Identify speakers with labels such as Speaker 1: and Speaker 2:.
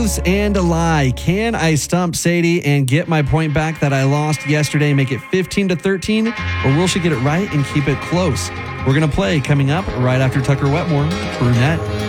Speaker 1: Truths and a lie. Can I stump Sadie and get my point back that I lost yesterday, make it 15-13, or will she get it right and keep it close? We're going to play coming up right after Tucker Wetmore, Brunette.